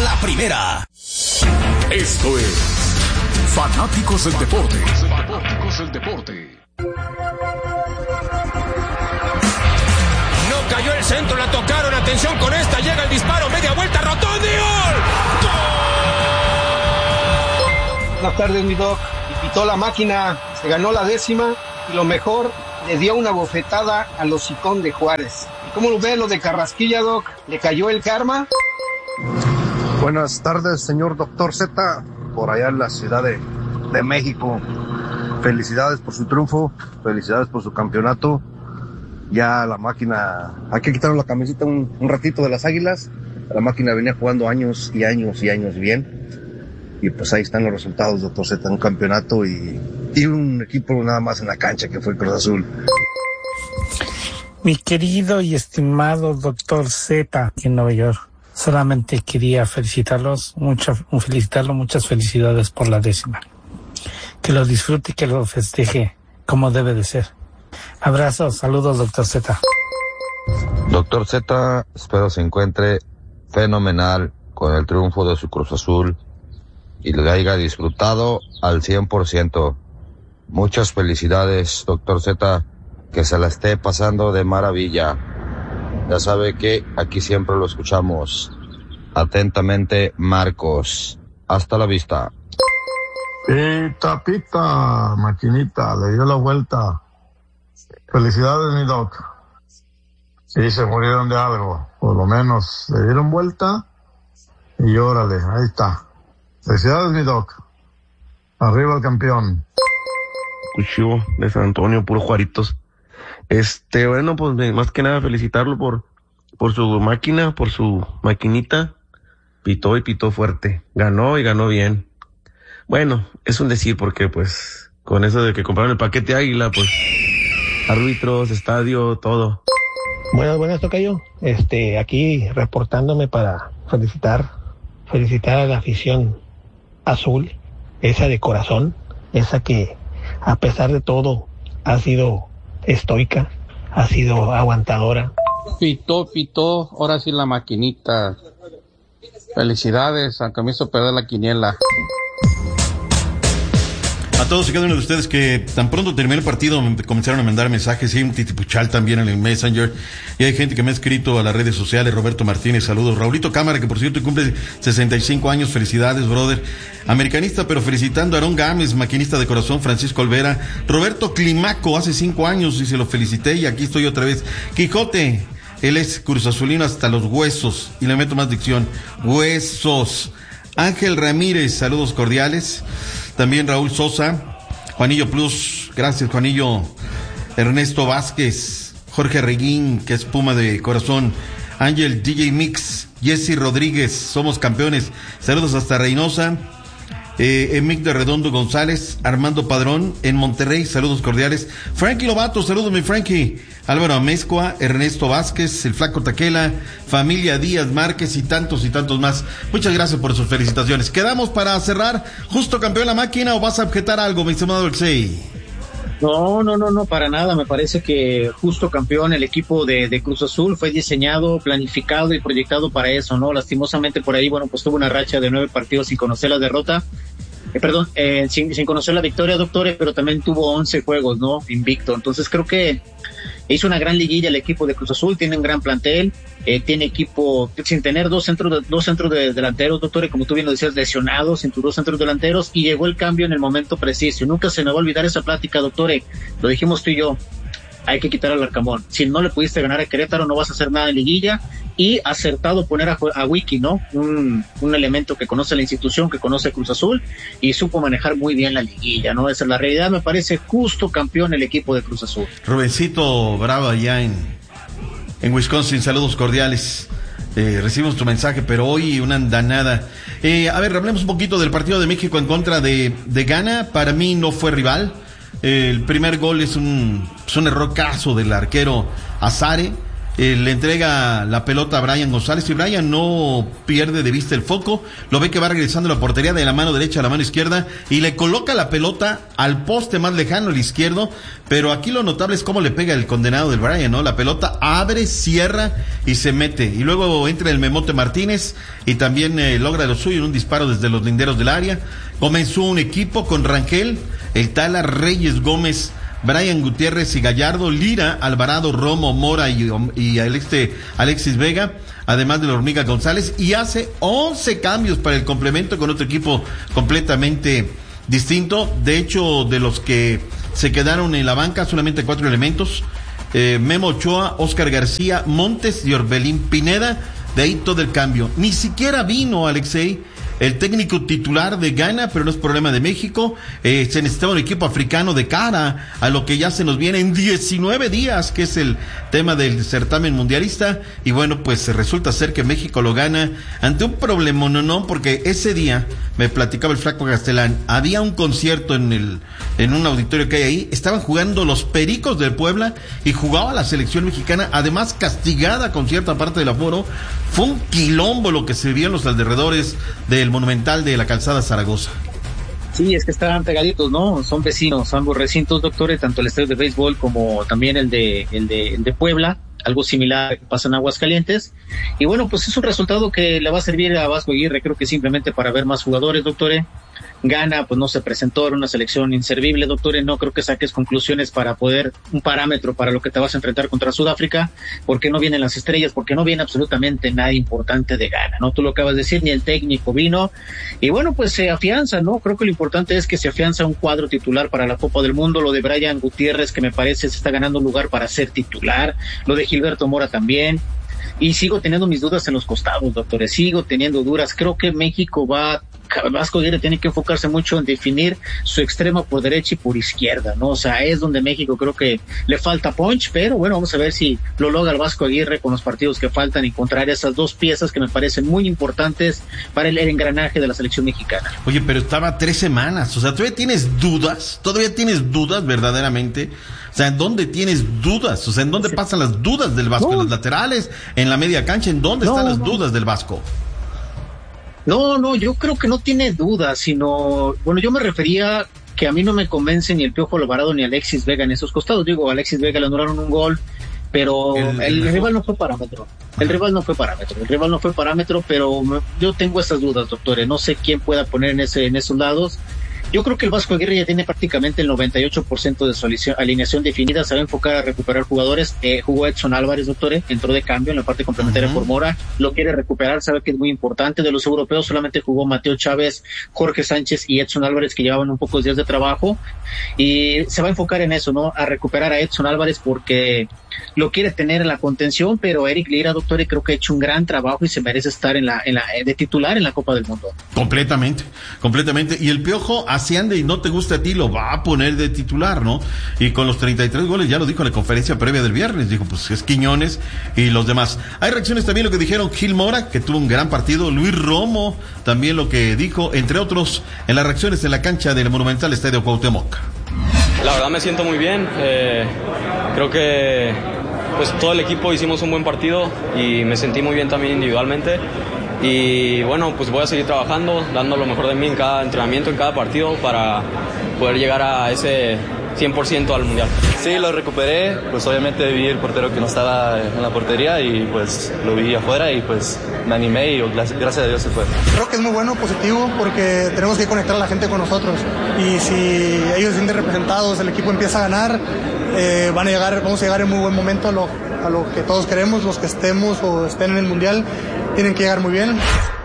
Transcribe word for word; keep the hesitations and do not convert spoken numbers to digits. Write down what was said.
la primera. Esto es Fanáticos del Deporte. Fanáticos del Deporte. No cayó el centro, la tocaron, atención con esta, llega el disparo, media vuelta, Rotondi, ¡gol! ¡Gol! Buenas tardes, mi doc. Y pitó la máquina, se ganó la décima y lo mejor, le dio una bofetada al hocicón de Juárez. ¿Y cómo lo ve lo de Carrasquilla, doc? ¿Le cayó el karma? Buenas tardes, señor doctor Z, por allá en la Ciudad de, de México. Felicidades por su triunfo, felicidades por su campeonato. Ya la máquina, hay que quitarle la camiseta un, un ratito de las Águilas. La máquina venía jugando años y años y años bien. Y pues ahí están los resultados, doctor Z, un campeonato y, y un equipo nada más en la cancha que fue Cruz Azul. Mi querido y estimado doctor Z en Nueva York, solamente quería felicitarlos, mucho, felicitarlo, muchas felicidades por la décima. Que lo disfrute y que lo festeje como debe de ser. Abrazos, saludos, doctor Z. Doctor Z, espero se encuentre fenomenal con el triunfo de su Cruz Azul y le haya disfrutado al cien por ciento. Muchas felicidades, doctor Z, que se la esté pasando de maravilla. Ya sabe que aquí siempre lo escuchamos. Atentamente, Marcos. Hasta la vista. Pita, pita, maquinita, le dio la vuelta. Felicidades, mi doc. Sí, se murieron de algo. Por lo menos le dieron vuelta y órale, ahí está. Felicidades, mi doc. Arriba el campeón. Cuchivo de San Antonio, puro Juaritos. Este, bueno, pues más que nada felicitarlo por, por su máquina, por su maquinita. Pitó y pitó fuerte. Ganó y ganó bien. Bueno, es un decir porque pues con eso de que compraron el paquete Águila, pues árbitros, estadio, todo. Buenas, buenas, tocayo. Este, aquí reportándome para felicitar, felicitar a la afición azul, esa de corazón, esa que a pesar de todo ha sido estoica, ha sido aguantadora. Pitó, pitó, ahora sí la maquinita. Felicidades, aunque me hizo perder la quiniela. A todos y cada uno de ustedes que tan pronto terminó el partido me comenzaron a mandar mensajes, sí, un titipuchal también en el Messenger, y hay gente que me ha escrito a las redes sociales. Roberto Martínez, saludos. Raulito Cámara, que por cierto cumple sesenta y cinco años, felicidades, brother. Americanista, pero felicitando a Aarón Gámez, maquinista de corazón, Francisco Olvera. Roberto Climaco, hace cinco años y se lo felicité y aquí estoy otra vez. Quijote, él es cruzazulino hasta los huesos, y le meto más dicción, huesos. Ángel Ramírez, saludos cordiales. También Raúl Sosa, Juanillo Plus, gracias Juanillo. Ernesto Vázquez, Jorge Reguín, que es Puma de corazón. Ángel D J Mix, Jesse Rodríguez, somos campeones. Saludos hasta Reynosa. Eh, Emic de Redondo González, Armando Padrón en Monterrey, saludos cordiales. Frankie Lobato, saludos mi Frankie. Álvaro Amezcua, Ernesto Vázquez, el Flaco Taquela, familia Díaz Márquez y tantos y tantos más. Muchas gracias por sus felicitaciones. Quedamos para cerrar. ¿Justo campeón la máquina o vas a objetar algo, mi estimado Alexei? No, no, no, no, para nada. Me parece que justo campeón, el equipo de, de Cruz Azul fue diseñado, planificado y proyectado para eso, ¿no? Lastimosamente por ahí, bueno, pues tuvo una racha de nueve partidos sin conocer la derrota. Eh, perdón, eh, sin, sin conocer la victoria, doctores, pero también tuvo once juegos, ¿no? Invicto. Entonces creo que hizo una gran liguilla el equipo de Cruz Azul, tiene un gran plantel, eh, tiene equipo sin tener dos centros de, dos centros de delanteros, doctores, como tú bien lo decías, lesionados, sin tus dos centros delanteros, y llegó el cambio en el momento preciso. Nunca se me va a olvidar esa plática, doctores, lo dijimos tú y yo, hay que quitar al Arcamón. Si no le pudiste ganar a Querétaro, no vas a hacer nada en liguilla, y acertado poner a, a Wiki, ¿no? Un, un elemento que conoce la institución, que conoce Cruz Azul, y supo manejar muy bien la liguilla, ¿no? Esa es la realidad. Me parece justo campeón el equipo de Cruz Azul. Rubencito Bravo allá en, en Wisconsin, saludos cordiales. Eh, recibimos tu mensaje, pero hoy una andanada. Eh, a ver, hablemos un poquito del partido de México en contra de, de Ghana. Para mí no fue rival. Eh, el primer gol es un, es un error caso del arquero Azare. eh, le entrega la pelota a Brian González y Brian no pierde de vista el foco, lo ve que va regresando a la portería de la mano derecha a la mano izquierda y le coloca la pelota al poste más lejano, el izquierdo, pero aquí lo notable es cómo le pega el condenado del Brian, ¿no? La pelota abre, cierra y se mete, y luego entra el Memote Martínez y también eh, logra lo suyo en un disparo desde los linderos del área. Comenzó un equipo con Rangel, el Tala, Reyes, Gómez, Brian Gutiérrez y Gallardo, Lira, Alvarado, Romo, Mora y, y este Alexis Vega, además de la Hormiga González, y hace once cambios para el complemento con otro equipo completamente distinto. De hecho, de los que se quedaron en la banca, solamente cuatro elementos, eh, Memo Ochoa, Oscar García, Montes y Orbelín Pineda. De ahí todo el cambio. Ni siquiera vino Alexei, el técnico titular de Ghana, pero no es problema de México. Eh, se necesitaba un equipo africano de cara a lo que ya se nos viene en diecinueve días, que es el tema del certamen mundialista. Y bueno, pues resulta ser que México lo gana ante un problema, no, no, porque ese día, me platicaba el Flaco Castelán, había un concierto en el, en un auditorio que hay ahí, estaban jugando los Pericos del Puebla y jugaba la selección mexicana, además castigada con cierta parte del aforo. Fue un quilombo lo que se vio en los alrededores del Monumental de la Calzada Zaragoza. Sí, es que estaban pegaditos, ¿no? Son vecinos, ambos recintos, doctores, tanto el estadio de béisbol como también el de, el de, el de Puebla, algo similar que pasa en Aguascalientes. Y bueno, pues es un resultado que le va a servir a Vasco Aguirre, creo que simplemente para ver más jugadores, doctores. Gana, pues no se presentó, era una selección inservible, doctores, no creo que saques conclusiones para poder, un parámetro para lo que te vas a enfrentar contra Sudáfrica, porque no vienen las estrellas, porque no viene absolutamente nada importante de Gana, ¿no? Tú lo acabas de decir, ni el técnico vino, y bueno, pues se afianza, ¿no? Creo que lo importante es que se afianza un cuadro titular para la Copa del Mundo, lo de Brian Gutiérrez, que me parece se está ganando un lugar para ser titular, lo de Gilberto Mora también. Y sigo teniendo mis dudas en los costados, doctores, sigo teniendo dudas. Creo que México va, Vasco Aguirre tiene que enfocarse mucho en definir su extremo por derecha y por izquierda, ¿no? O sea, es donde México creo que le falta punch, pero bueno, vamos a ver si lo logra el Vasco Aguirre con los partidos que faltan, encontrar esas dos piezas que me parecen muy importantes para el, el engranaje de la selección mexicana. Oye, pero estaba tres semanas, o sea, ¿todavía tienes dudas? ¿Todavía tienes dudas verdaderamente? O sea, ¿en dónde tienes dudas? O sea, ¿en dónde sí. pasan las dudas del Vasco? No. ¿En los laterales? ¿En la media cancha? ¿En dónde no, están las no. dudas del Vasco? No, no, yo creo que no tiene dudas, sino, bueno, yo me refería que a mí no me convence ni el Piojo Alvarado ni Alexis Vega en esos costados. Digo, a Alexis Vega le anularon un gol, pero el, el, el rival no fue parámetro. El rival no fue parámetro. El rival no fue parámetro, pero me, yo tengo esas dudas, doctores. No sé quién pueda poner en ese en esos lados. Yo creo que el Vasco Aguirre ya tiene prácticamente el noventa y ocho por ciento de su alineación definida, se va a enfocar a recuperar jugadores. Eh, jugó Edson Álvarez, doctores, entró de cambio en la parte complementaria uh-huh. por Mora, lo quiere recuperar, sabe que es muy importante. De los europeos solamente jugó Mateo Chávez, Jorge Sánchez y Edson Álvarez, que llevaban un pocos días de trabajo, y se va a enfocar en eso, ¿no? A recuperar a Edson Álvarez porque lo quiere tener en la contención, pero Eric Lira, doctor, creo que ha hecho un gran trabajo y se merece estar en la, en la de titular en la Copa del Mundo. Completamente, completamente. Y el Piojo, así ande y no te gusta a ti, lo va a poner de titular, ¿no? Y con los treinta y tres goles, ya lo dijo en la conferencia previa del viernes, dijo, pues es Quiñones y los demás. Hay reacciones también lo que dijeron Gil Mora, que tuvo un gran partido, Luis Romo, también lo que dijo, entre otros, en las reacciones en la cancha del Monumental Estadio Cuauhtémoc. La verdad me siento muy bien, eh, creo que pues todo el equipo hicimos un buen partido y me sentí muy bien también individualmente y bueno, pues voy a seguir trabajando, dando lo mejor de mí en cada entrenamiento, en cada partido para poder llegar a ese cien por ciento al Mundial. Sí, lo recuperé, pues obviamente vi el portero que no estaba en la portería y pues lo vi afuera y pues me animé y gracias a Dios se fue. Creo que es muy bueno, positivo, porque tenemos que conectar a la gente con nosotros y si ellos se sienten representados, el equipo empieza a ganar, eh, van a llegar, vamos a llegar en muy buen momento a lo, a lo que todos queremos, los que estemos o estén en el Mundial, tienen que llegar muy bien.